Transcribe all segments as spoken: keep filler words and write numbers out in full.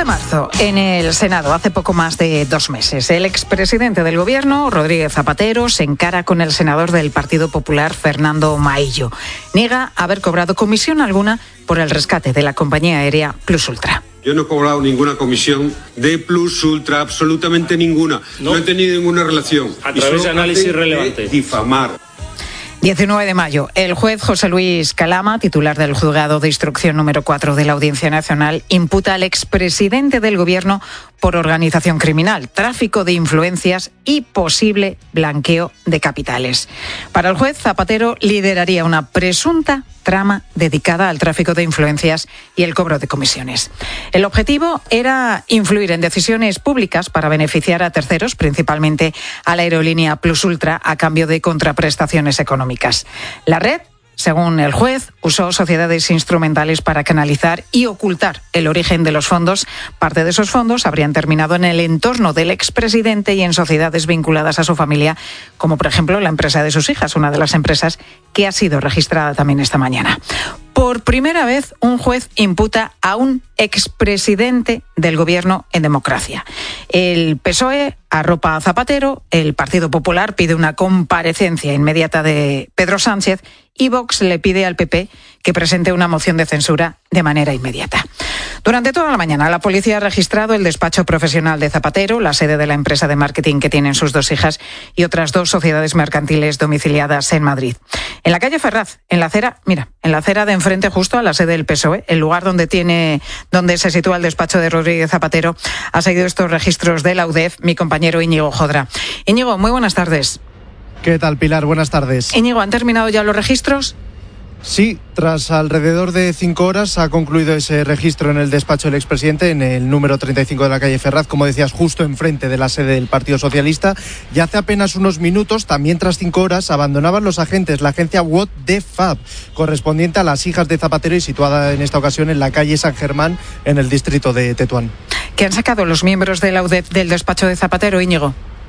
de marzo, en el Senado, hace poco más de dos meses, el expresidente del Gobierno, Rodríguez Zapatero, se encara con el senador del Partido Popular, Fernando Maillo. Niega haber cobrado comisión alguna por el rescate de la compañía aérea Plus Ultra. Yo no he cobrado ninguna comisión de Plus Ultra, absolutamente ninguna. No, no he tenido ninguna relación. A través de análisis relevante. Difamar. diecinueve de mayo, el juez José Luis Calama, titular del Juzgado de Instrucción número cuatro de la Audiencia Nacional, imputa al expresidente del Gobierno por organización criminal, tráfico de influencias y posible blanqueo de capitales. Para el juez, Zapatero lideraría una presunta trama dedicada al tráfico de influencias y el cobro de comisiones. El objetivo era influir en decisiones públicas para beneficiar a terceros, principalmente a la aerolínea Plus Ultra, a cambio de contraprestaciones económicas. La red, según el juez, usó sociedades instrumentales para canalizar y ocultar el origen de los fondos. Parte de esos fondos habrían terminado en el entorno del expresidente y en sociedades vinculadas a su familia, como por ejemplo la empresa de sus hijas, una de las empresas que ha sido registrada también esta mañana. Por primera vez, un juez imputa a un expresidente del Gobierno en democracia. El P S O E arropa a Zapatero, el Partido Popular pide una comparecencia inmediata de Pedro Sánchez y Vox le pide al P P que presente una moción de censura de manera inmediata. Durante toda la mañana, la policía ha registrado el despacho profesional de Zapatero, la sede de la empresa de marketing que tienen sus dos hijas y otras dos sociedades mercantiles domiciliadas en Madrid. En la calle Ferraz, en la acera, mira, en la acera de enfrente justo a la sede del P S O E, el lugar donde tiene, donde se sitúa el despacho de Rodríguez Zapatero, ha seguido estos registros de la U D E F mi compañero Íñigo Jodra. Íñigo, muy buenas tardes. ¿Qué tal, Pilar? Buenas tardes. Íñigo, ¿han terminado ya los registros? Sí, tras alrededor de cinco horas ha concluido ese registro en el despacho del expresidente, en el número treinta y cinco de la calle Ferraz, como decías, justo enfrente de la sede del Partido Socialista. Y hace apenas unos minutos, también tras cinco horas, abandonaban los agentes la agencia What the Fab, correspondiente a las hijas de Zapatero y situada en esta ocasión en la calle San Germán, en el distrito de Tetuán. ¿Qué han sacado los miembros de la U D E F del despacho de Zapatero, Íñigo?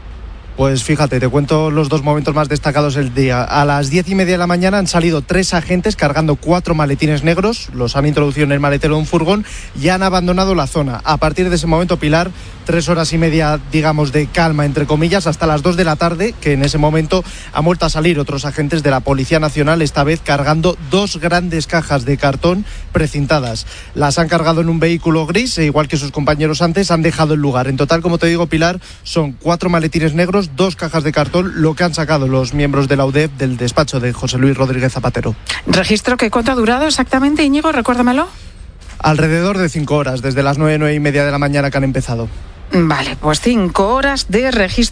Pues fíjate, te cuento los dos momentos más destacados del día. A las diez y media de la mañana han salido tres agentes cargando cuatro maletines negros, los han introducido en el maletero de un furgón y han abandonado la zona. A partir de ese momento, Pilar, tres horas y media, digamos, de calma, entre comillas, hasta las dos de la tarde, que en ese momento han vuelto a salir otros agentes de la Policía Nacional, esta vez cargando dos grandes cajas de cartón precintadas. Las han cargado en un vehículo gris e igual que sus compañeros antes, han dejado el lugar. En total, como te digo, Pilar, son cuatro maletines negros, dos cajas de cartón, lo que han sacado los miembros de la U D E F del despacho de José Luis Rodríguez Zapatero. ¿Registro que cuánto ha durado exactamente, Íñigo? Recuérdamelo. Alrededor de cinco horas, desde las nueve, nueve y media de la mañana que han empezado. Vale, pues cinco horas de registro.